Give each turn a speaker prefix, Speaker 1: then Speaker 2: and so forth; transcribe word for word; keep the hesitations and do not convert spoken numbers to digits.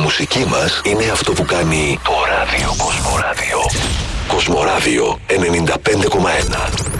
Speaker 1: μουσική μας είναι αυτό που κάνει το ράδιο Κοσμοράδιο. Κοσμοράδιο ενενήντα πέντε κόμμα ένα.